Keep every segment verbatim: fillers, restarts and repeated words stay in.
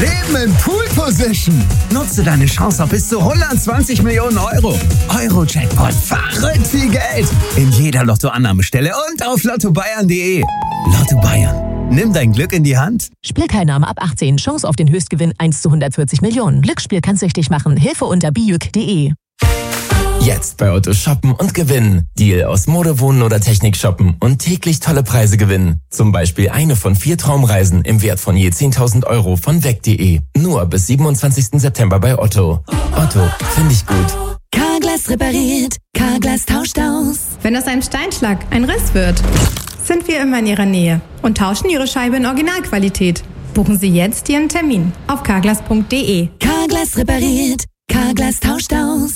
Leben in Pool Position. Nutze deine Chance auf bis zu hundertzwanzig Millionen Euro. Euro-Jackpot, verrückt viel Geld. In jeder Lottoannahmestelle und auf lotto bayern punkt de. Lotto Bayern. Nimm dein Glück in die Hand. Spielteilnahme ab achtzehn. Chance auf den Höchstgewinn eins zu hundertvierzig Millionen. Glücksspiel kann süchtig machen. Hilfe unter bijuk punkt de. Jetzt bei Otto shoppen und gewinnen. Deal aus Mode, Wohnen oder Technik shoppen und täglich tolle Preise gewinnen. Zum Beispiel eine von vier Traumreisen im Wert von je zehntausend Euro von weg punkt de. Nur bis siebenundzwanzigsten September bei Otto. Otto, finde ich gut. Carglass repariert, Carglass tauscht aus. Wenn aus einem Steinschlag ein Riss wird, sind wir immer in Ihrer Nähe und tauschen Ihre Scheibe in Originalqualität. Buchen Sie jetzt Ihren Termin auf carglass punkt de. Carglass repariert, Carglass tauscht aus.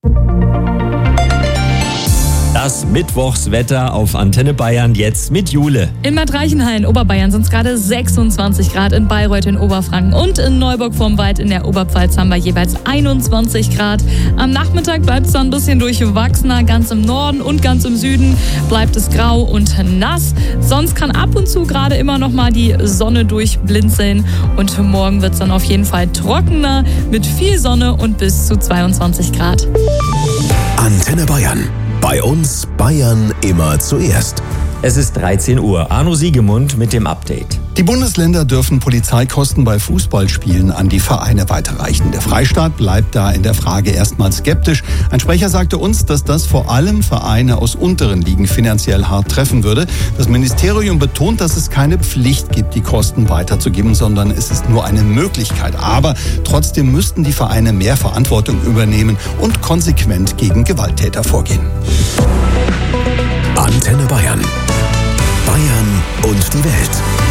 Das Mittwochswetter auf Antenne Bayern jetzt mit Jule. In Bad Reichenhall in Oberbayern sind es gerade sechsundzwanzig Grad, in Bayreuth in Oberfranken und in Neuburg vorm Wald in der Oberpfalz haben wir jeweils einundzwanzig Grad. Am Nachmittag bleibt es dann ein bisschen durchwachsener, ganz im Norden und ganz im Süden bleibt es grau und nass. Sonst kann ab und zu gerade immer noch mal die Sonne durchblinzeln und morgen wird es dann auf jeden Fall trockener mit viel Sonne und bis zu zweiundzwanzig Grad. Antenne Bayern. Bei uns Bayern immer zuerst. Es ist dreizehn Uhr. Arno Siegemund mit dem Update. Die Bundesländer dürfen Polizeikosten bei Fußballspielen an die Vereine weiterreichen. Der Freistaat bleibt da in der Frage erstmal skeptisch. Ein Sprecher sagte uns, dass das vor allem Vereine aus unteren Ligen finanziell hart treffen würde. Das Ministerium betont, dass es keine Pflicht gibt, die Kosten weiterzugeben, sondern es ist nur eine Möglichkeit. Aber trotzdem müssten die Vereine mehr Verantwortung übernehmen und konsequent gegen Gewalttäter vorgehen. Antenne Bayern. Bayern und die Welt.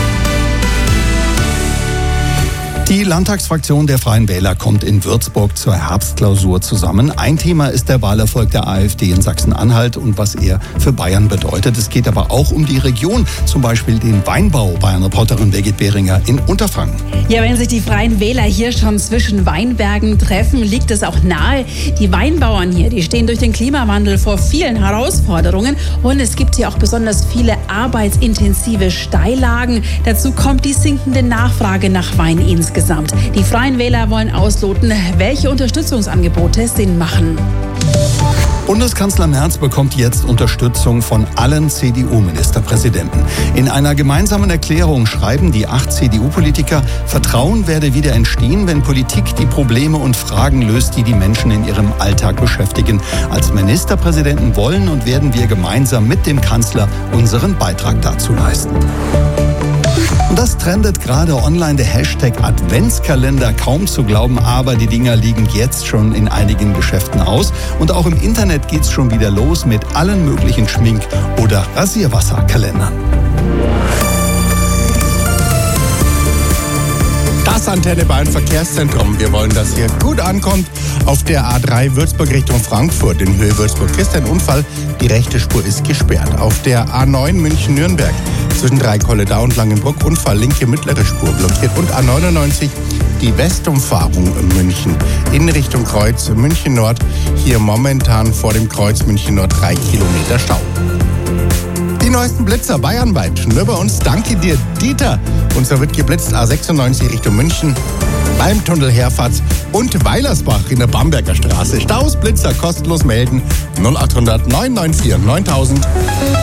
Die Landtagsfraktion der Freien Wähler kommt in Würzburg zur Herbstklausur zusammen. Ein Thema ist der Wahlerfolg der AfD in Sachsen-Anhalt und was er für Bayern bedeutet. Es geht aber auch um die Region, zum Beispiel den Weinbau. Bayern-Reporterin Birgit Behringer in Unterfranken. Ja, wenn sich die Freien Wähler hier schon zwischen Weinbergen treffen, liegt es auch nahe. Die Weinbauern hier, die stehen durch den Klimawandel vor vielen Herausforderungen und es gibt hier auch besonders viele arbeitsintensive Steillagen. Dazu kommt die sinkende Nachfrage nach Wein insgesamt. Die Freien Wähler wollen ausloten, welche Unterstützungsangebote Sinn machen. Bundeskanzler Merz bekommt jetzt Unterstützung von allen C D U-Ministerpräsidenten. In einer gemeinsamen Erklärung schreiben die acht C D U-Politiker, Vertrauen werde wieder entstehen, wenn Politik die Probleme und Fragen löst, die die Menschen in ihrem Alltag beschäftigen. Als Ministerpräsidenten wollen und werden wir gemeinsam mit dem Kanzler unseren Beitrag dazu leisten. Und das trendet gerade online, der Hashtag Adventskalender, kaum zu glauben, aber die Dinger liegen jetzt schon in einigen Geschäften aus. Und auch im Internet geht's schon wieder los mit allen möglichen Schmink- oder Rasierwasserkalendern. Das Antenne Bayern Verkehrszentrum. Wir wollen, dass hier gut ankommt. Auf der A drei Würzburg Richtung Frankfurt in Höhe Würzburg ist ein Unfall. Die rechte Spur ist gesperrt. Auf der A neun München-Nürnberg zwischen Dreikolledau und Langenbruck Unfall. Linke mittlere Spur blockiert. Und A neunundneunzig die Westumfahrung München in Richtung Kreuz München Nord. Hier momentan vor dem Kreuz München Nord drei Kilometer Stau. Die neuesten Blitzer bayernweit. Nur bei uns. Danke dir, Dieter. Und so wird geblitzt A sechsundneunzig Richtung München, beim Tunnel Herfahrt und Weilersbach in der Bamberger Straße. Staus, Blitzer kostenlos melden null acht hundert neun neun vier neuntausend.